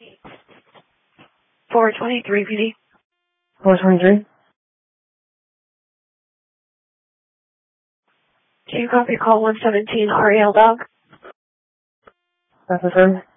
423 PD. 423. Can you copy call 117 RAL dog? That's affirmed.